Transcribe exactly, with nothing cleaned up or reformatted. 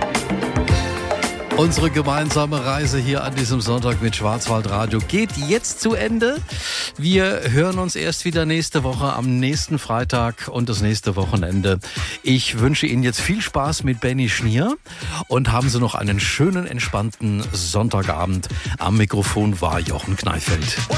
Unsere gemeinsame Reise hier an diesem Sonntag mit Schwarzwaldradio geht jetzt zu Ende. Wir hören uns erst wieder nächste Woche am nächsten Freitag und das nächste Wochenende. Ich wünsche Ihnen jetzt viel Spaß mit Benny Schnier und haben Sie noch einen schönen, entspannten Sonntagabend. Am Mikrofon war Jochen Kneifeld.